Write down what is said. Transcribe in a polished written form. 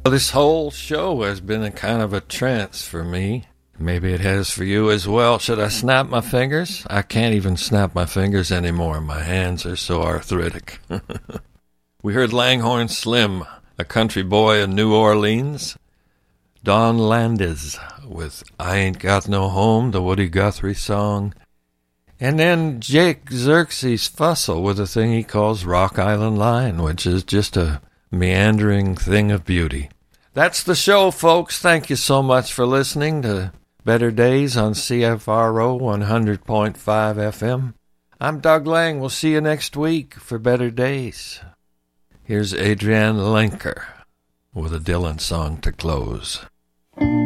Well, this whole show has been a kind of a trance for me. Maybe it has for you as well. Should I snap my fingers? I can't even snap my fingers anymore. My hands are so arthritic. We heard Langhorne Slim, a country boy in New Orleans. Don Landis with I Ain't Got No Home, the Woody Guthrie song. And then Jake Xerxes Fussell with a thing he calls Rock Island Line, which is just a meandering thing of beauty. That's the show, folks. Thank you so much for listening to Better Days on CFRO 100.5 FM. I'm Doug Lang. We'll see you next week for Better Days. Here's Adrienne Lenker with a Dylan song to close.